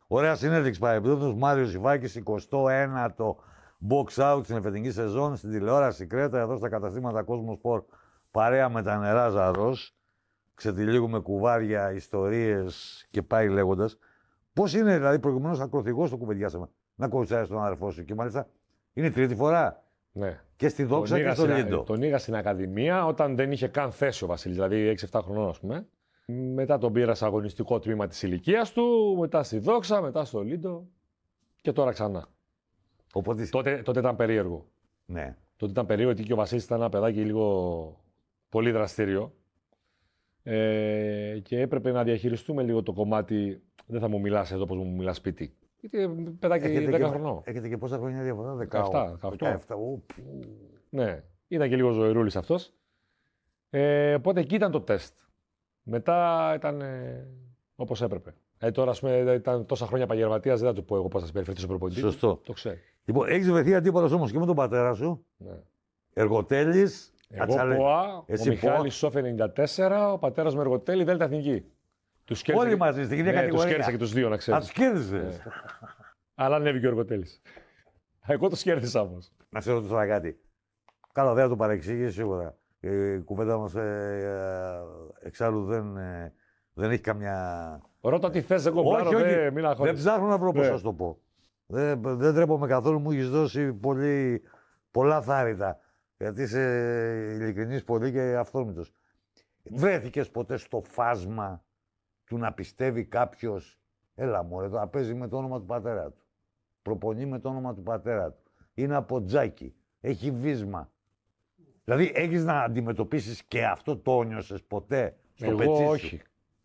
Ωραία συνέντευξη παρεμπιπτόντως. Μάριος Ιβάκης, 21ο box out στην εφετινή σεζόν, στην τηλεόραση Κρέτα, εδώ στα καταστήματα Κόσμο Σπορ, παρέα με τα νερά Ζαρός. Ξετυλίγουμε κουβάρια, ιστορίες και πάει λέγοντας. Πώς είναι, δηλαδή, προηγουμένως ακροθυγός το κουβεντιάσαμε, να κοουτσάρεις τον αδερφό σου και μάλιστα είναι η τρίτη φορά. Ναι. Και στη Δόξα και στο Λίντο. Τον είχα στην Ακαδημία όταν δεν είχε καν θέση ο Βασίλης, δηλαδή 6-7 χρονών, ας πούμε. Μετά τον πήρα σε αγωνιστικό τμήμα της ηλικίας του, μετά στη Δόξα, μετά στο Λίντο και τώρα ξανά. Οπότε... Τότε ήταν περίεργο. Ναι. Τότε ήταν περίεργο γιατί και ο Βασίλης ήταν ένα παιδάκι λίγο πολύ δραστήριο. Και έπρεπε να διαχειριστούμε λίγο το κομμάτι. Δεν θα μου μιλάς εδώ όπως μου μιλάς σπίτι. Γιατί παιδάκι 10 χρονών. Έχετε και πόσα χρόνια διαφορά, 17. Ναι, ήταν και λίγο ζωηρούλης αυτός. Οπότε εκεί ήταν το τεστ. Μετά ήταν όπως έπρεπε. Τώρα, ας πούμε, ήταν τόσα χρόνια επαγγελματίας, δεν θα του πω εγώ πώς θα συμπεριφερθεί στον προπονητή. Σωστό. Το ξέρει. Λοιπόν, έχεις βρεθεί αντίπαλος όμως και με τον πατέρα σου. Ναι. Εργοτέλης. Εγώ ΠΟΑ, ο Μιχάλης Σόφ 94, ο πατέρας μου Εργοτέλη, Δέλτα Εθνική. Όλοι μαζί στην ίδια κατηγορία. Τους κέρδισα και τους δύο, να ξέρεις. Τους κέρδισες. Αλλά ανέβηκε ο Εργοτέλης. Εγώ τους κέρδισα όμως. Να σε ρωτήσω κάτι. Καλά, δεν θα το παρεξήγησε σίγουρα. Η κουβέντα μας εξάλλου δεν έχει καμιά... Ρώτα τι θες, εγώ πλάνο, δεν ψάχνω να βρω πώς θα το πω. Δεν τρέπομαι καθόλου, μου έχεις δώσει πολλά θάρρυτα. Γιατί είσαι ειλικρινής πολύ και αυθόρμητος. Βρέθηκες ποτέ στο φάσμα του να πιστεύει κάποιος, έλα μωρέ, να παίζει με το όνομα του πατέρα του. Προπονεί με το όνομα του πατέρα του. Είναι από τζάκι. Έχει βίσμα. Δηλαδή, έχεις να αντιμετωπίσεις και αυτό, το ένιωσες ποτέ στο πετσί σου? Όχι.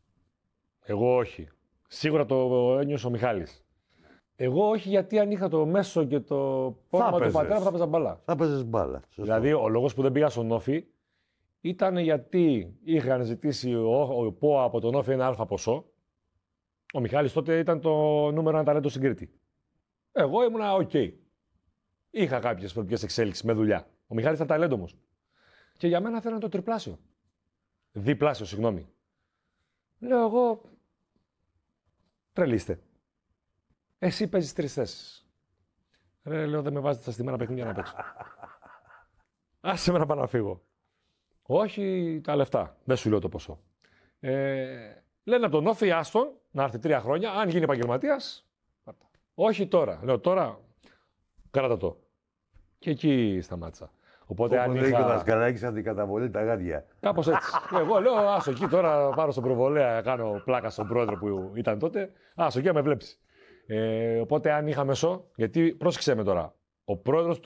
Εγώ όχι. Σίγουρα το ένιωσε ο Μιχάλης. Εγώ όχι, γιατί αν είχα το μέσο και το όνομα του πατέρα θα παίζα μπάλα. Θα παίζες μπάλα. Σωστό. Δηλαδή, ο λόγος που δεν πήγα στον Όφη ήταν γιατί είχαν ζητήσει ο ΠΟΑ από τον Όφη ένα αλφα ποσό. Ο Μιχάλης τότε ήταν το νούμερο 1 ταλέντο στην Κρήτη. Εγώ ήμουνα οκ. Είχα κάποιες προοπτικές εξέλιξεις με δουλειά. Ο Μιχάλης ήταν ταλέντο όμως. Και για μένα θέλανε το τριπλάσιο. Διπλάσιο, συγγνώμη. Λέω εγώ. Τρελίστε. Εσύ παίζεις 3 θέσεις. Ρε, λέω, δεν με βάζετε στα στημένα παιχνίδια να παίξω. Άσε με να πάω να φύγω. Όχι τα λεφτά. Δεν σου λέω το ποσό. Λένε από τον Όφη, άστον, να έρθει 3 χρόνια. Αν γίνει επαγγελματίας, όχι τώρα. Λέω τώρα, κράτα το. Και εκεί σταμάτησα. Οπότε αν λέει και ο Δασκαλάκης αντικαταβολή τα γάντια. Κάπως έτσι. Εγώ λέω, άσο εκεί τώρα πάρω στον προβολέα, κάνω πλάκα στον πρόεδρο που ήταν τότε. Άσο εκεί να με βλέπεις. Οπότε αν είχα μεσό, γιατί πρόσεξε με τώρα, ο πρόεδρος